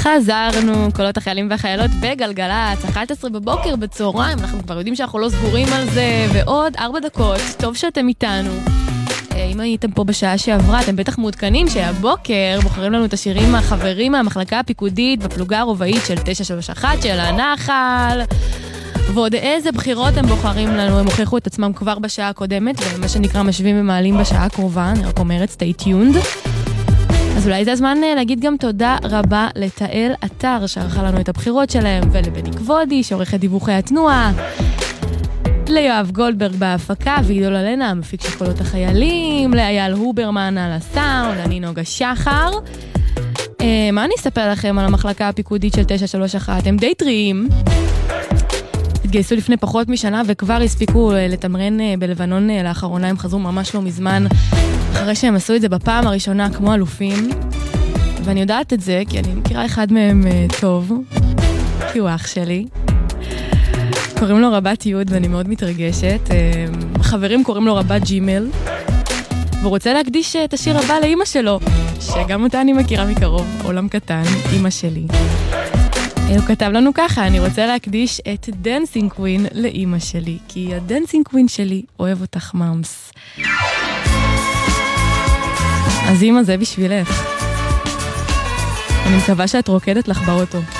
חזרנו, קולות החיילים והחיילות בגלגלצ, 11 בבוקר בצהריים, אנחנו כבר יודעים שאנחנו לא סגורים על זה, ועוד 4 דקות, טוב שאתם איתנו. אם הייתם פה בשעה שעברה, אתם בטח מעודכנים שהבוקר בוחרים לנו את השירים מהחברים מהמחלקה הפיקודית בפלוגה הרובעית של 931 של הנחל, ועוד איזה בחירות הם בוחרים לנו, הם הוכיחו את עצמם כבר בשעה הקודמת, ומה שנקרא משווים ומעלים בשעה הקרובה, אני רק אומרת, stay tuned. אז אולי זה הזמן להגיד גם תודה רבה לתאל אתר שערכה לנו את הבחירות שלהם, ולבני כבודי שעורך את דיווחי התנועה, ליואב גולדברג בהפקה, ועידול אלנה המפיק של קולות החיילים, לאייל הוברמן על הסאונד, אני נוגה שחר. מה אני אספר לכם על המחלקה הפיקודית של 931? הם די טריים, התגייסו לפני פחות משנה וכבר הספיקו לתמרן בלבנון לאחרונה, הם חזרו ממש לא מזמן, אחרי שהם עשו את זה בפעם הראשונה כמו אלופים, ואני יודעת את זה כי אני מכירה אחד מהם טוב, כי הוא אח שלי. קוראים לו רבת יוד ואני מאוד מתרגשת. חברים קוראים לו רבת ג'ימל, והוא רוצה להקדיש את השיר הבא לאמא שלו, שגם אותה אני מכירה מקרוב, עולם קטן, אמא שלי. הוא כתב לנו ככה, אני רוצה להקדיש את דנסינג קווין לאמא שלי, כי הדנסינג קווין שלי אוהב אותך ממס. אז אמא, זה בשבילך. אני מקווה שאת רוקדת לך באוטו.